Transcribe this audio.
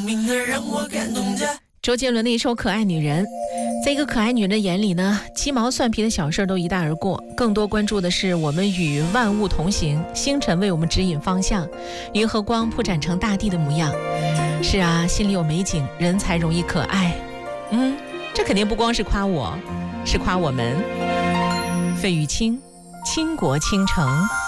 明的让我感动着。 周杰伦的一首《可爱女人》，在一个可爱女人的眼里呢，鸡毛蒜皮的小事都一带而过，更多关注的是我们与万物同行，星辰为我们指引方向，银河光铺展成大地的模样。是啊，心里有美景，人才容易可爱。这肯定不光是夸我，是夸我们。费玉清，倾国倾城。